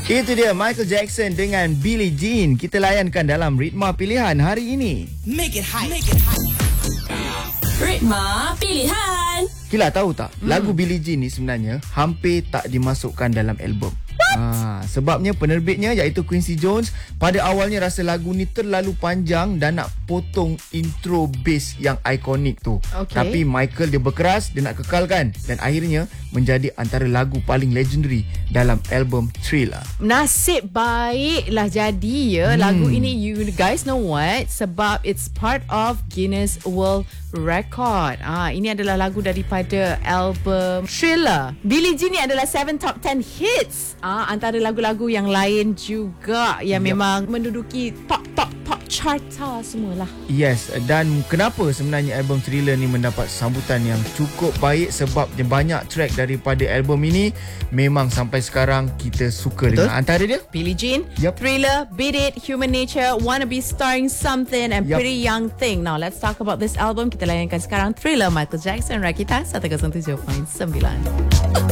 Itu dia Michael Jackson dengan Billie Jean. Kita layankan dalam Ritma Pilihan hari ini. Make it high. Make it high. Ritma Pilihan. Kila tahu tak, lagu Billie Jean ni sebenarnya hampir tak dimasukkan dalam album. Sebabnya penerbitnya iaitu Quincy Jones pada awalnya rasa lagu ni terlalu panjang dan nak potong intro bass yang ikonik tu. Tapi Michael dia berkeras, dia nak kekalkan dan akhirnya menjadi antara lagu paling legendary dalam album Thriller. Nasib baiklah jadi ya lagu ini. You guys know what? Sebab it's part of Guinness World Record. Ini adalah lagu daripada album Thriller. Billie Jean ni adalah 7 top 10 hits. Antara lagu-lagu yang lain juga yang memang menduduki top charta semualah. Yes, dan kenapa sebenarnya album Thriller ni mendapat sambutan yang cukup baik sebab dia banyak track daripada album ini memang sampai sekarang kita suka. Betul? Dengan antara dia Billie Jean, Thriller, Beat It, Human Nature, Wanna Be Starring Something and Pretty Young Thing. Now let's talk about this album. Kita layankan sekarang Thriller, Michael Jackson, Rakita 107.9.